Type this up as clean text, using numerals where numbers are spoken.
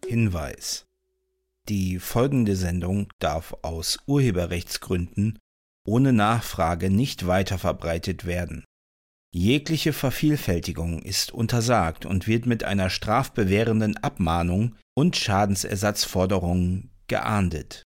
Hinweis: Die folgende Sendung darf aus Urheberrechtsgründen ohne Nachfrage nicht weiterverbreitet werden. Jegliche Vervielfältigung ist untersagt und wird mit einer strafbewährenden Abmahnung und Schadensersatzforderung geahndet.